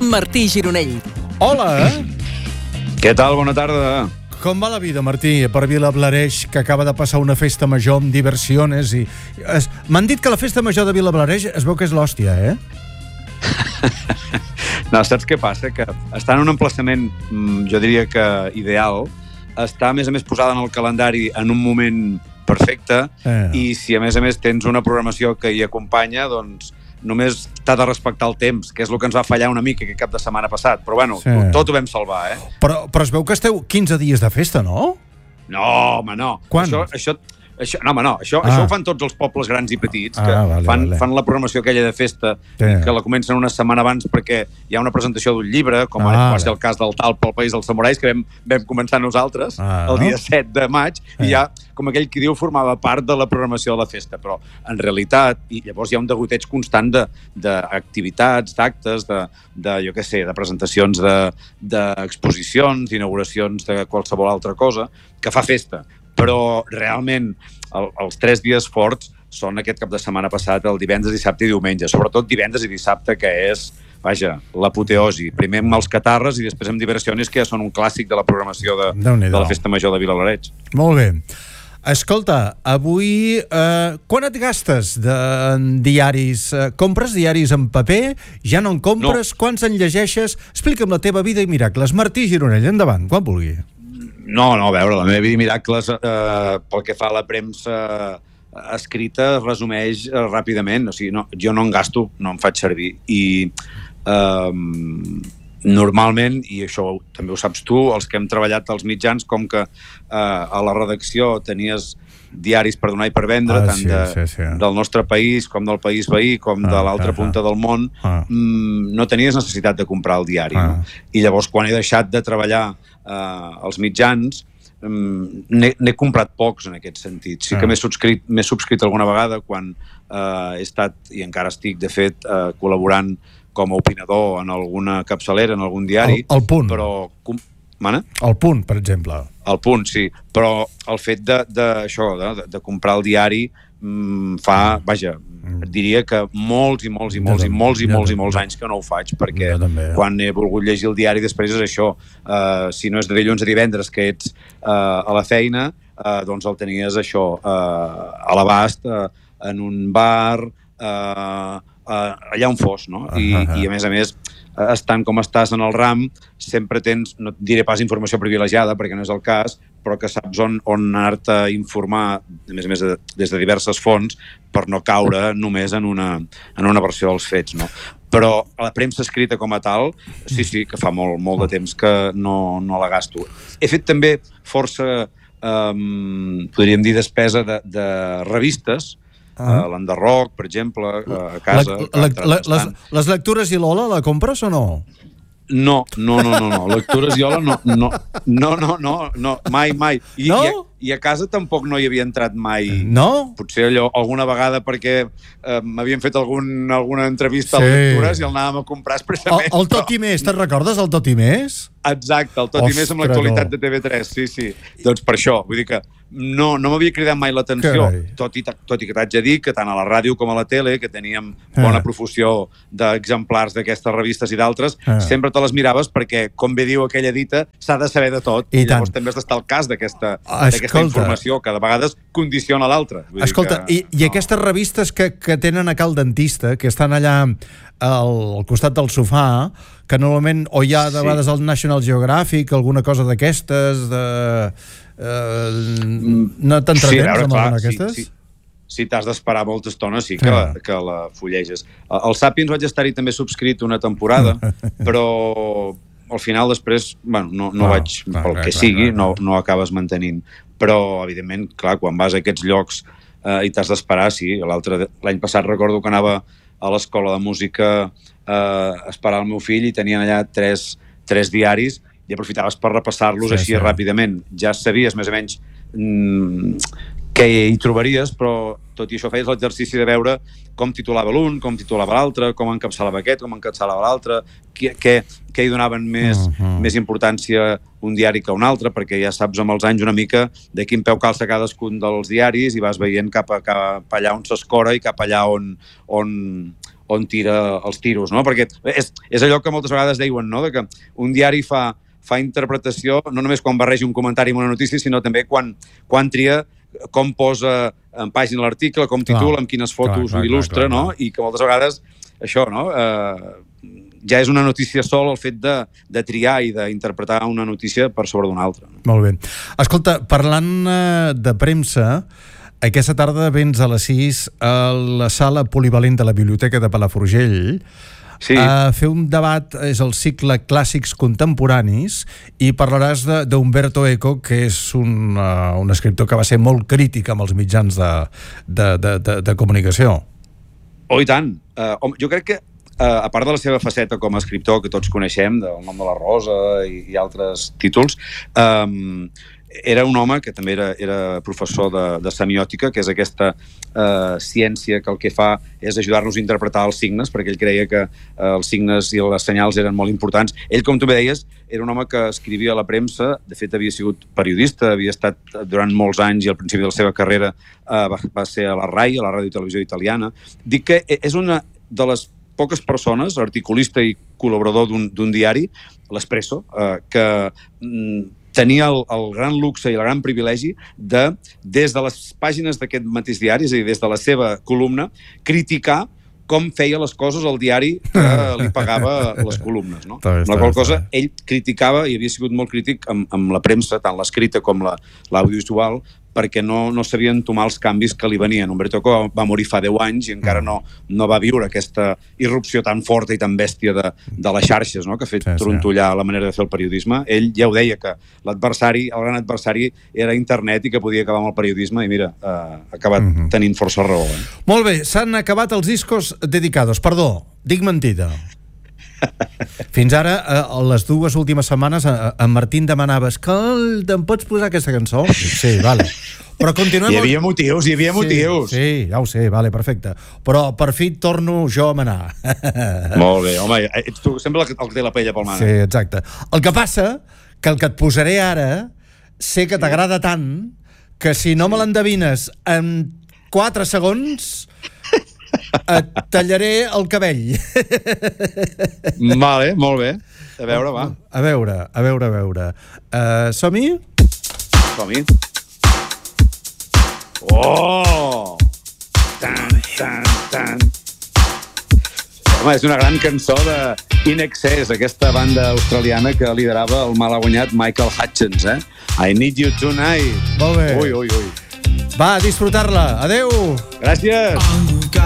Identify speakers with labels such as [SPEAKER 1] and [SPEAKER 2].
[SPEAKER 1] Martí Gironell.
[SPEAKER 2] Hola!
[SPEAKER 3] Què tal? Bona tarda.
[SPEAKER 2] Com va la vida, Martí, per Vilablareix, que acaba de passar una festa major amb diversiones i... M'han dit que la festa major de Vilablareix es veu que és l'hòstia, eh?
[SPEAKER 3] No, saps què passa? Que està en un emplaçament, jo diria que ideal, està a més posada en el calendari en un moment perfecte i si a més tens una programació que hi acompanya, doncs només t'ha de respectar el temps, que és el que ens va fallar una mica aquest cap de setmana passat. Però bueno, tot ho vam salvar, eh?
[SPEAKER 2] Però es veu que esteu 15 dies de festa, no?
[SPEAKER 3] No, home, no.
[SPEAKER 2] Quan?
[SPEAKER 3] Això ho fan tots els pobles grans i petits, que fan la programació aquella de festa, que la comencen una setmana abans perquè hi ha una presentació d'un llibre, com va ser el cas del Talp pel País dels Samurais, que vam començar nosaltres el dia 7 de maig, i ja, com aquell qui diu, formava part de la programació de la festa. Però, en realitat, i llavors hi ha un degoteig constant d'activitats, d'actes, jo què sé, de presentacions d'exposicions, d'inauguracions de qualsevol altra cosa, que fa festa. Però realment els 3 dies forts són aquest cap de setmana passat, el divendres, dissabte i diumenge. Sobretot divendres i dissabte, que és, vaja, l'apoteosi. Primer amb els catarres i després amb diversiones, que ja són un clàssic de la programació de la Festa Major de Vilablareix.
[SPEAKER 2] Molt bé. Escolta, avui quan et gastes de diaris? Compres diaris en paper? Ja no en compres? No. Quants en llegeixes? Explica'm la teva vida i miracles. Martí Gironell, endavant, quan vulgui.
[SPEAKER 3] No, a veure, la meva vida i miracles pel que fa a la premsa escrita es resumeix ràpidament. O sigui, jo no en gasto, no en faig servir. I normalment, i això també ho saps tu, els que hem treballat als mitjans, com que a la redacció tenies diaris per donar i per vendre, tant del nostre país com del país veí, com de l'altra punta del món, no tenies necessitat de comprar el diari. I llavors, quan he deixat de treballar als mitjans, n'he comprat pocs en aquest sentit. Sí que m'he subscrit alguna vegada quan he estat, i encara estic, de fet, col·laborant com a opinador en alguna capçalera, en algun diari.
[SPEAKER 2] El Punt.
[SPEAKER 3] Però... Mana?
[SPEAKER 2] El Punt, per exemple.
[SPEAKER 3] El Punt, sí. Però el fet de comprar el diari fa, vaja, diria que molts anys que no ho faig, perquè quan he volgut llegir el diari després és això. Si no és de dilluns a divendres que ets a la feina, doncs el tenies això, a l'abast, en un bar, allà on fos, no? I a més, estant com estàs en el ram, sempre tens, no et diré pas informació privilegiada, perquè no és el cas, però que saps on anar-te a informar, a més des de diverses fonts, per no caure només en una versió dels fets, no? Però a la premsa escrita com a tal, sí, que fa molt de temps que no la gasto. He fet també força, podríem dir, despesa de revistes, l'Enderroc, per exemple, a casa.
[SPEAKER 2] Les lectures i l'Ola la compres o no?
[SPEAKER 3] No. Lectures i Ola no, mai. I a casa tampoc no hi havia entrat mai.
[SPEAKER 2] No?
[SPEAKER 3] Potser alguna vegada perquè m'havien fet alguna entrevista a lectures i el anàvem a comprar expressament.
[SPEAKER 2] El Tot i Més, te'n recordes, el Tot i Més?
[SPEAKER 3] Exacte, el Tot i Més amb l'actualitat de TV3, sí. Doncs per això, vull dir que no m'havia cridat mai l'atenció, tot i que t'haig de dir que tant a la ràdio com a la tele, que teníem bona profusió d'exemplars d'aquestes revistes i d'altres, sempre te les miraves perquè, com bé diu aquella dita, s'ha de saber de tot, i llavors també has d'estar al cas d'aquesta informació, que de vegades condiciona l'altra.
[SPEAKER 2] Escolta, i aquestes revistes que tenen a cal dentista, que estan allà al costat del sofà, que normalment o hi ha de vegades el National Geographic, alguna cosa d'aquestes, no t'entretens amb alguna d'aquestes?
[SPEAKER 3] Si t'has d'esperar molta estona, sí que la fulleges. Al Sapiens vaig estar-hi també subscrit una temporada, però al final després, no vaig, pel que sigui, no acabes mantenint. Però, evidentment, clar, quan vas a aquests llocs i t'has d'esperar, sí. L'any passat recordo que anava a l'escola de música a esperar el meu fill i tenien allà tres diaris i aprofitaves per repassar-los així ràpidament. Ja sabies més o menys què hi trobaries, però tot i això feies l'exercici de veure com titulava l'un, com titulava l'altre, com encapçalava aquest, com encapçalava l'altre, què hi donaven més importància un diari que un altre, perquè ja saps amb els anys una mica de quin peu calça cadascun dels diaris i vas veient cap allà on s'escora i cap allà on on tira els tiros, no? Perquè és allò que moltes vegades diuen, no? De que un diari fa interpretació no només quan barreja un comentari amb una notícia, sinó també quan tria com posa en pàgina l'article, com titula, amb quines fotos ho il·lustra, no? I que moltes vegades això, no? Ja és una notícia sol el fet de triar i d'interpretar una notícia per sobre d'una altra.
[SPEAKER 2] Molt bé. Escolta, parlant de premsa, aquesta tarda vens a les 6 a la sala polivalent de la Biblioteca de Palafrugell a fer un debat, és el cicle Clàssics Contemporanis, i parlaràs d'Umberto Eco, que és un escriptor que va ser molt crític amb els mitjans de comunicació.
[SPEAKER 3] Oh, i tant. Jo crec que a part de la seva faceta com a escriptor que tots coneixem, del Nom de la Rosa i altres títols, era un home que també era professor de semiòtica, que és aquesta ciència que el que fa és ajudar-nos a interpretar els signes, perquè ell creia que els signes i les senyals eren molt importants. Ell, com tu bé deies, era un home que escrivia a la premsa, de fet havia sigut periodista, havia estat durant molts anys i al principi de la seva carrera va ser a la RAI, a la Ràdio i Televisió Italiana. Dic que és una de les poques persones, articulista i col·laborador d'un diari, l'Espresso, que tenia el gran luxe i el gran privilegi de, des de les pàgines d'aquest mateix diari, és a dir, des de la seva columna, criticar com feia les coses el diari que li pagava les columnes, no? Amb la qual cosa, ell criticava, i havia sigut molt crític amb la premsa, tant l'escrita com l'audiovisual, perquè no sabien tomar els canvis que li venien. Umberto Eco va morir fa 10 anys i encara no va viure aquesta irrupció tan forta i tan bèstia de les xarxes, no? Que ha fet trontollar la manera de fer el periodisme. Ell ja ho deia, que el gran adversari era internet i que podia acabar amb el periodisme, i mira, ha acabat tenint força raó.
[SPEAKER 2] Molt bé, s'han acabat els discos dedicados. Perdó, dic mentida. Fins ara, a les 2 últimes setmanes, en Martín demanava: escolta, em pots posar aquesta cançó? Sí, vale. Però continuem...
[SPEAKER 3] Hi havia motius.
[SPEAKER 2] Sí, ja ho sé, vale, perfecte. Però per fi torno jo a manar.
[SPEAKER 3] Molt bé, home, ets tu, sembla el que té la pella pel mànec.
[SPEAKER 2] Sí, exacte. El que passa, que el que et posaré ara, sé que t'agrada tant, que si no me l'endevines en 4 segons... et tallaré el cabell.
[SPEAKER 3] Vale, molt bé. A veure, va.
[SPEAKER 2] A veure. Som-hi?
[SPEAKER 3] Som-hi. Oh! Tan. Home, és una gran cançó de In Excess, aquesta banda australiana que liderava el malaguanyat Michael Hutchence, eh? I Need You Tonight.
[SPEAKER 2] Molt bé.
[SPEAKER 3] Ui.
[SPEAKER 2] Va, a disfrutar-la. Adeu.
[SPEAKER 3] Gràcies.